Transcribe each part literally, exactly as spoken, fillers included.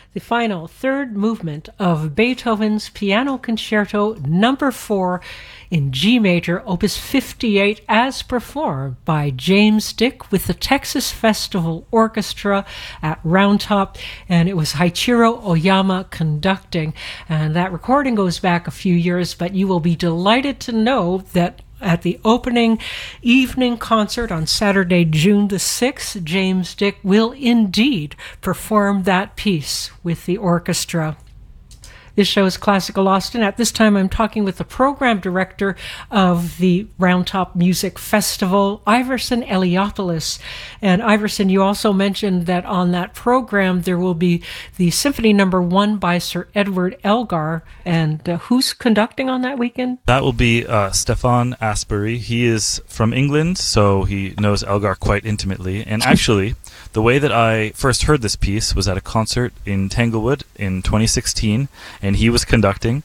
the final third movement of Beethoven's Piano Concerto Number four in G major, Opus fifty-eight, as performed by James Dick with the Texas Festival Orchestra at Round Top, and it was Haichiro Oyama conducting. And that recording goes back a few years, but you will be delighted to know that at the opening evening concert on Saturday, June the sixth, James Dick will indeed perform that piece with the orchestra. This show is Classical Austin. At this time, I'm talking with the program director of the Round Top Music Festival, Iverson Eliopoulos. And Iverson, you also mentioned that on that program there will be the Symphony Number One by Sir Edward Elgar. And uh, who's conducting on that weekend? That will be uh, Stefan Asbury. He is from England, so he knows Elgar quite intimately. And actually, the way that I first heard this piece was at a concert in Tanglewood in twenty sixteen. And he was conducting,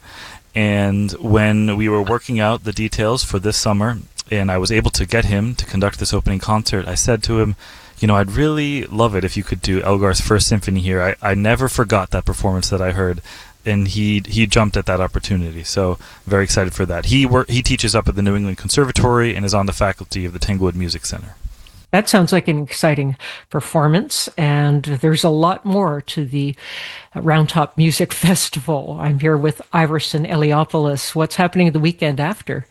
and when we were working out the details for this summer, and I was able to get him to conduct this opening concert, I said to him, you know, I'd really love it if you could do Elgar's First Symphony here. I, I never forgot that performance that I heard, and he he jumped at that opportunity, so very excited for that. He wor- he teaches up at the New England Conservatory and is on the faculty of the Tanglewood Music Center. That sounds like an exciting performance, and there's a lot more to the Round Top Music Festival. I'm here with Iverson Eliopoulos. What's happening the weekend after?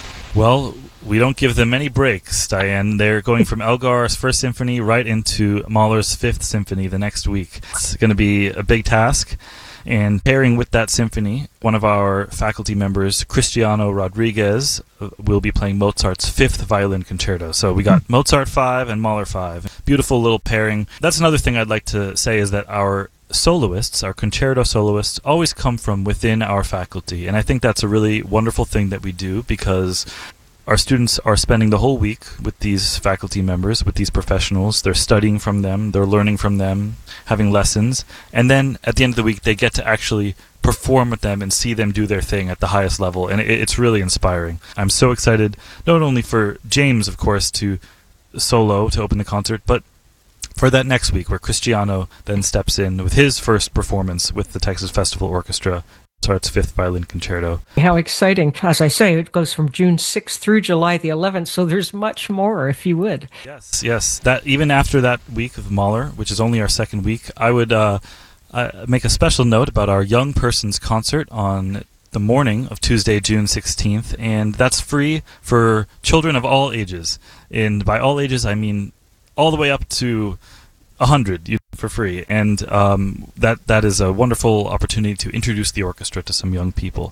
Well, we don't give them any breaks, Diane. They're going from Elgar's First Symphony right into Mahler's Fifth Symphony the next week. It's going to be a big task. And pairing with that symphony, one of our faculty members, Cristiano Rodriguez, will be playing Mozart's Fifth Violin Concerto. So we got Mozart five and Mahler five. Beautiful little pairing. That's another thing I'd like to say is that our soloists, our concerto soloists, always come from within our faculty. And I think that's a really wonderful thing that we do, because our students are spending the whole week with these faculty members, with these professionals. They're studying from them, they're learning from them, having lessons, and then at the end of the week they get to actually perform with them and see them do their thing at the highest level, and it's really inspiring. I'm so excited, not only for James, of course, to solo, to open the concert, but for that next week where Cristiano then steps in with his first performance with the Texas Festival Orchestra, Mozart's Fifth Violin Concerto. How exciting. As I say, it goes from June sixth through July the eleventh, so there's much more, if you would. Yes, yes. That even after that week of Mahler, which is only our second week, I would uh, uh, make a special note about our Young Persons Concert on the morning of Tuesday, June sixteenth, and that's free for children of all ages. And by all ages, I mean all the way up to a hundred for free, and um, that that is a wonderful opportunity to introduce the orchestra to some young people.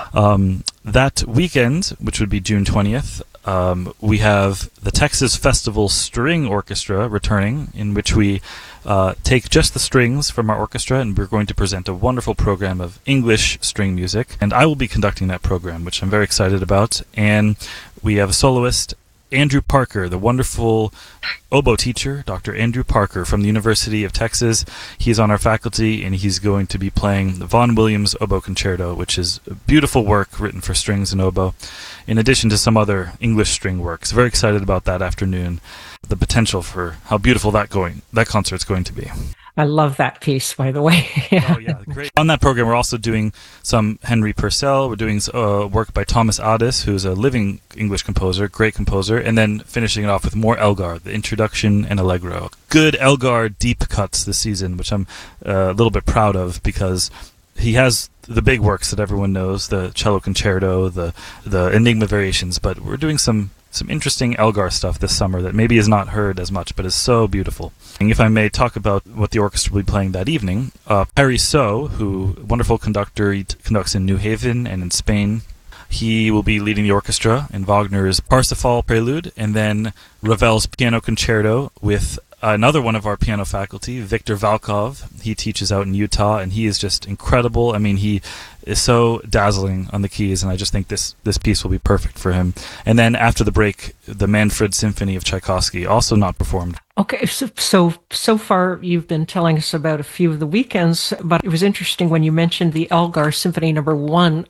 Um, that weekend, which would be June twentieth, um, we have the Texas Festival String Orchestra returning, in which we uh, take just the strings from our orchestra, and we're going to present a wonderful program of English string music, and I will be conducting that program, which I'm very excited about. And we have a soloist, Andrew Parker, the wonderful oboe teacher, Doctor Andrew Parker from the University of Texas. He's on our faculty, and he's going to be playing the Vaughan Williams Oboe Concerto, which is a beautiful work written for strings and oboe, in addition to some other English string works. Very excited about that afternoon, the potential for how beautiful that going that concert's going to be. I love that piece, by the way. Yeah. Oh, yeah, great. On that program, we're also doing some Henry Purcell. We're doing uh, work by Thomas Addis, who's a living English composer, great composer, and then finishing it off with more Elgar, the introduction and Allegro. Good Elgar deep cuts this season, which I'm uh, a little bit proud of, because he has the big works that everyone knows, the Cello Concerto, the the Enigma Variations, but we're doing some some interesting Elgar stuff this summer that maybe is not heard as much, but is so beautiful. And if I may talk about what the orchestra will be playing that evening, uh, Perry So, who wonderful conductor, he t- conducts in New Haven and in Spain. He will be leading the orchestra in Wagner's Parsifal Prelude, and then Ravel's Piano Concerto with another one of our piano faculty, Victor Valkov. He teaches out in Utah, and he is just incredible. I mean, he is so dazzling on the keys, and I just think this, this piece will be perfect for him. And then after the break, the Manfred Symphony of Tchaikovsky, also not performed. Okay, so, so so far you've been telling us about a few of the weekends, but it was interesting when you mentioned the Elgar Symphony Number One. Oh,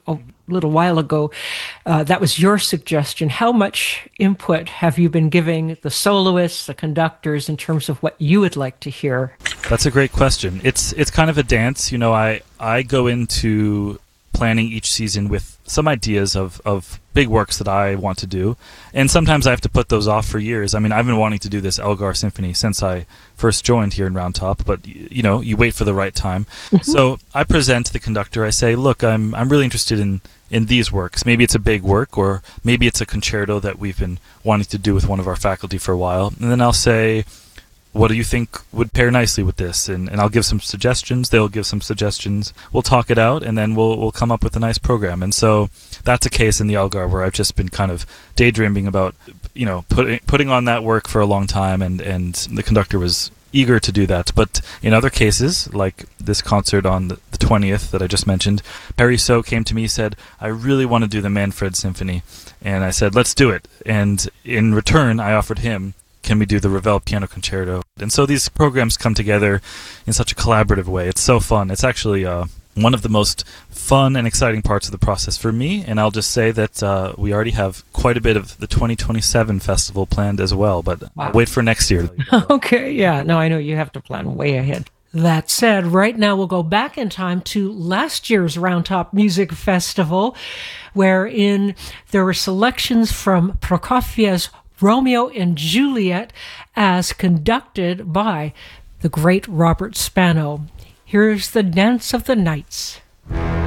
little while ago, uh, that was your suggestion. How much input have you been giving the soloists, the conductors, in terms of what you would like to hear? That's a great question. It's it's kind of a dance. You know, I, I go into planning each season with some ideas of, of big works that I want to do. And sometimes I have to put those off for years. I mean, I've been wanting to do this Elgar Symphony since I first joined here in Round Top, but, you know, you wait for the right time. Mm-hmm. So I present to the conductor, I say, look, I'm I'm really interested in, in these works. Maybe it's a big work, or maybe it's a concerto that we've been wanting to do with one of our faculty for a while. And then I'll say, what do you think would pair nicely with this? And, and I'll give some suggestions. They'll give some suggestions. We'll talk it out, and then we'll we'll come up with a nice program. And so that's a case in the Elgar where I've just been kind of daydreaming about, you know, putting putting on that work for a long time, and, and the conductor was eager to do that. But in other cases, like this concert on the, the twentieth that I just mentioned, Perry So came to me, said, I really want to do the Manfred Symphony. And I said, let's do it. And in return, I offered him, can we do the Ravel Piano Concerto? And so these programs come together in such a collaborative way. It's so fun. It's actually uh, one of the most fun and exciting parts of the process for me. And I'll just say that uh, we already have quite a bit of the twenty twenty-seven festival planned as well. But wow. I'll wait for next year. Okay, yeah. No, I know you have to plan way ahead. That said, right now we'll go back in time to last year's Round Top Music Festival, wherein there were selections from Prokofiev's Romeo and Juliet, as conducted by the great Robert Spano. Here's the Dance of the Knights.